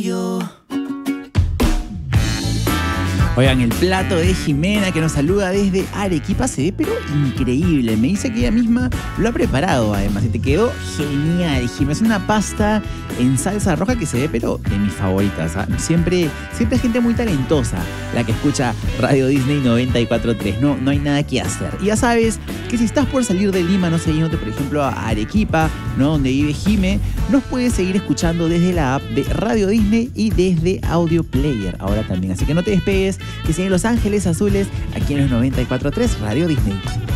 Oigan, el plato de Jimena que nos saluda desde Arequipa se ve pero increíble. Me dice que ella misma lo ha preparado además y te quedó genial, Jimena. Es una pasta en salsa roja que se ve pero de mis favoritas, ¿eh? Siempre hay gente muy talentosa la que escucha Radio Disney 94.3. No hay nada que hacer. Y ya sabes que si estás por salir de Lima, no sé, yéndote por ejemplo a Arequipa, ¿no? Donde vive Jime, nos puedes seguir escuchando desde la app de Radio Disney y desde Audio Player ahora también. Así que no te despegues, que siguen Los Ángeles Azules aquí en los 94.3 Radio Disney.